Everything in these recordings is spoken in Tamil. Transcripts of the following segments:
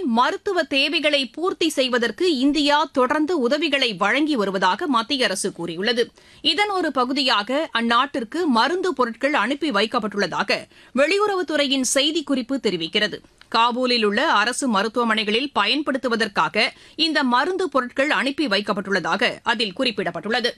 மருத்துவ தேவைகளை பூர்த்தி செய்வதற்கு இந்தியா தொடர்ந்து உதவிகளை வழங்கி வருவதாக மத்திய அரசு கூறியுள்ளது. இதன் ஒரு பகுதியாக அந்நாட்டிற்கு மருந்து பொருட்கள் அனுப்பி வைக்கப்பட்டுள்ளதாக வெளியுறவுத்துறையின் செய்திக்குறிப்பு தெரிவிக்கிறது. காபூலில் உள்ள அரசு மருத்துவமனைகளில் பயன்படுத்துவதற்காக இந்த மருந்து பொருட்கள் அனுப்பி வைக்கப்பட்டுள்ளதாக அதில் குறிப்பிடப்பட்டுள்ளது.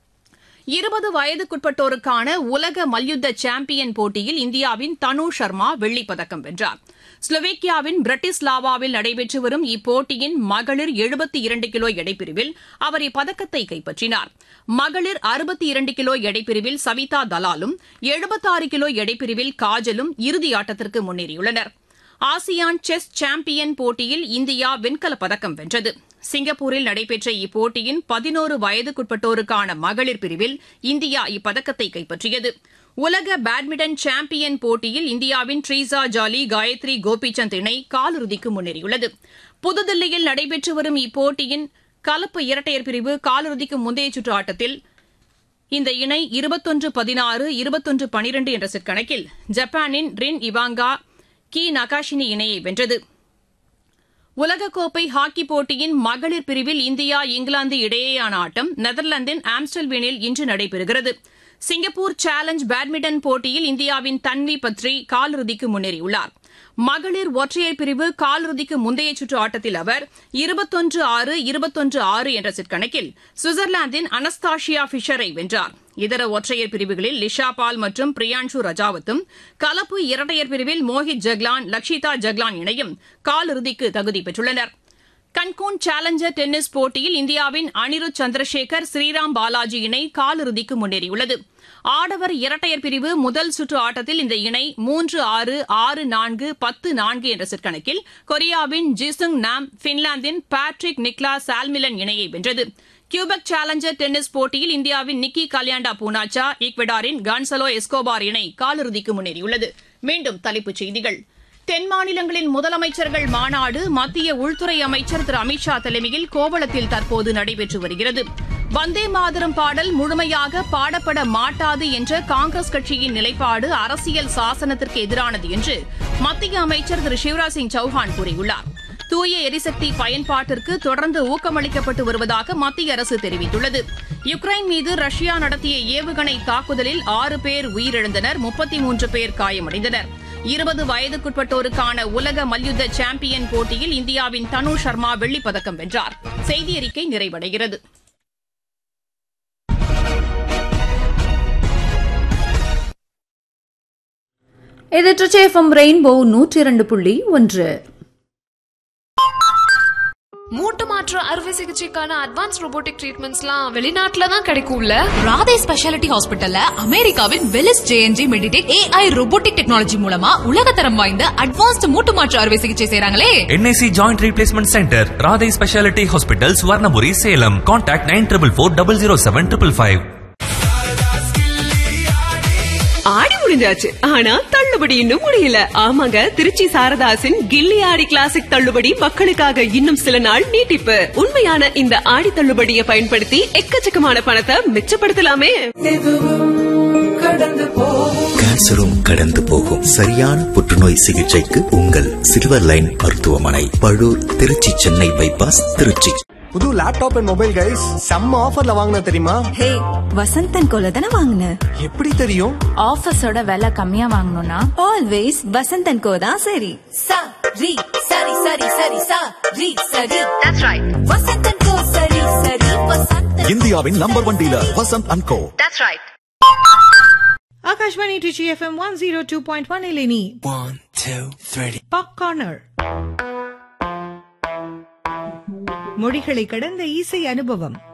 20 வயதுக்குட்பட்டோருக்கான உலக மல்யுத்த சாம்பியன் போட்டியில் இந்தியாவின் தனு சர்மா வெள்ளிப்பதக்கம் வென்றார். ஸ்லோவேக்கியாவின் பிரட்டிஸ்லாவாவில் நடைபெற்று வரும் இப்போட்டியின் மகளிர் 72 கிலோ எடைப்பிரிவில் அவர் இப்பதக்கத்தை கைப்பற்றினார். மகளிர் 62 கிலோ எடைப்பிரிவில் சவிதா தலாலும் 76 கிலோ எடைப்பிரிவில் காஜலும் இறுதியாட்டத்திற்கு முன்னேறியுள்ளனர். ஆசியான் செஸ் சாம்பியன் போட்டியில் இந்தியா வெண்கலப் பதக்கம் வென்றது. சிங்கப்பூரில் நடைபெற்ற இப்போட்டியின் 11 வயதுக்குட்பட்டோருக்கான மகளிர் பிரிவில் இந்தியா இப்பதக்கத்தை கைப்பற்றியது. உலக பேட்மிண்டன் சாம்பியன் போட்டியில் இந்தியாவின் ட்ரீசா ஜாலி, காயத்ரி கோபிசந்த் இணை காலிறுதிக்கு முன்னேறியுள்ளது. புதுதில்லியில் நடைபெற்று வரும் இப்போட்டியின் கலப்பு இரட்டையர் பிரிவு காலிறுதிக்கு முந்தைய சுற்று ஆட்டத்தில் இந்த இணை 21-16, 21-12 என்ற செட் கணக்கில் ஜப்பானின் ரின் இவாங்கா கி நகாஷினி இணையை வென்றது. உலகக்கோப்பை ஹாக்கிப் போட்டியின் மகளிர் பிரிவில் இந்தியா இங்கிலாந்து இடையேயான ஆட்டம் நெதர்லாந்தின் ஆம்ஸ்டல்வீனில் இன்று நடைபெறுகிறது. சிங்கப்பூர் சேலஞ்ச் பேட்மிண்டன் போட்டியில் இந்தியாவின் தன்வி பத்ரி காலிறுதிக்கு முன்னேறியுள்ளார். மகளிர் ஒற்றையர் பிரிவு காலிறுதிக்கு முந்தைய சுற்று ஆட்டத்தில் அவர் 21-6, 21-6 என்ற செட் கணக்கில் சுவிட்சர்லாந்தின் அனஸ்தாஷியா பிஷரை வென்றார். இதர ஒற்றையர் பிரிவுகளில் லிஷா பால் மற்றும் பிரியான்ஷு ரஜாவத்தும், கலப்பு இரட்டையர் பிரிவில் மோஹித் ஜக்லான், லக்ஷிதா ஜக்லான் இணையும் காலிறுதிக்கு தகுதி பெற்றுள்ளனர். கன்கூன் சேலஞ்சர் டென்னிஸ் போட்டியில் இந்தியாவின் அனிருத் சந்திரசேகர், ஸ்ரீராம் பாலாஜி இணை காலிறுதிக்கு முன்னேறியுள்ளது. ஆடவர் இரட்டையர் பிரிவு முதல் சுற்று ஆட்டத்தில் இந்த இணை 3-6, 6-4, 10-4 என்ற செட் கணக்கில் கொரியாவின் ஜிசுங் நாம், பின்லாந்தின் பேட்ரிக் நிக்லாஸ் சால்மிலன் இணையை வென்றது. கியூபெக் சேலஞ்சர் டென்னிஸ் போட்டியில் இந்தியாவின் நிக்கி கல்யாண்டா பூனாச்சா, ஈக்வெடாரின் கான்சலோ எஸ்கோபார் இணை காலிறுதிக்கு முன்னேறியுள்ளது. மீண்டும் தலைப்புச் செய்திகள். தென் மாநிலங்களின் முதலமைச்சர்கள் மாநாடு மத்திய உள்துறை அமைச்சர் திரு அமித் ஷா தலைமையில் கோவளத்தில் தற்போது நடைபெற்று வருகிறது. வந்தே மாதரம் பாடல் முழுமையாக பாடப்பட மாட்டாது என்ற காங்கிரஸ் கட்சியின் நிலைப்பாடு அரசியல் சாசனத்திற்கு எதிரானது என்று மத்திய அமைச்சர் திரு சிவராஜ் சிங் சௌஹான் கூறியுள்ளார். தூய எரிசக்தி பயன்பாட்டிற்கு தொடர்ந்து ஊக்கமளிக்கப்பட்டு வருவதாக மத்திய அரசு தெரிவித்துள்ளது. யுக்ரைன் மீது ரஷ்யா நடத்திய ஏவுகணை தாக்குதலில் 6 பேர் உயிரிழந்தனர், 33 பேர் காயமடைந்தனர். 20 வயதுக்குட்பட்டோருக்கான உலக மல்யுத்த சாம்பியன் போட்டியில் இந்தியாவின் தனு சர்மா வெள்ளிப்பதக்கம் வென்றார். செய்தியறிக்கை நிறைவடைகிறது. இது ட்ரிச்சேஃபம் ரெயின்போ 102.1. மூட்டு மாற்று அறுவை சிகிச்சைக்கான அட்வான்ஸ் ரோபோட்டிக் ட்ரீட்மெண்ட்ஸ்லாம் வெளிநாட்டுல தான் கிடைக்கும்ல. ராதே ஸ்பெஷாலிட்டி ஹாஸ்பிட்டல்ல அமெரிக்காவின் வெலிஸ் ஜேஎன்ஜி மெடிடேட் AI ரோபோட்டிக் டெக்னாலஜி மூலமா உலகத்தரம் வாய்ந்த அட்வான்ஸ்ட் மூட்டு மாற்று அறுவை சிகிச்சை செய்றாங்களே. NIC joint replacement centre, Radhe speciality hospital, Swarnapuri, Salem. Contact 9444007555. ஆடி முடிஞ்சாச்சு, ஆனா தள்ளுபடி இன்னும் முடியல. ஆமாங்க, திருச்சி சாரதாசின் கில்லி ஆடி கிளாசிக் தள்ளுபடி மக்களுக்காக இன்னும் சில நாள் நீட்டிப்பு. உண்மையான இந்த ஆடி தள்ளுபடியை பயன்படுத்தி எக்கச்சக்கமான பணத்தை மிச்சப்படுத்தலாமே. கேன்சரும் கடந்து போகும். சரியான புற்றுநோய் சிகிச்சைக்கு உங்கள் சில்வர் லைன் மருத்துவமனை, பழூர், திருச்சி, சென்னை பைபாஸ், திருச்சி. புது லேப்டாப் அண்ட் மொபைல் கைஸ் செம்ம ஆஃபர்ல வாங்கின தெரியுமா? ஹே, வசந்தன் கோல தானே வாங்கின. எப்படி தெரியும்? ஆஃபர்ஸோட விலை கம்மியா வாங்கணும்னா ஆல்வேஸ் வசந்தன் கோ தான் சரி. சரி சரி சரி சரி சரி சரி. That's right. வசந்தன் கோ சரி சரி வசந்தன். இந்தியாவின் number 1 dealer Vasanth and go. That's right. Akashvani Trichy FM 102.1 இலினி 1 2 3 pop corner. மொழிகளை கடந்த இசை அனுபவம்.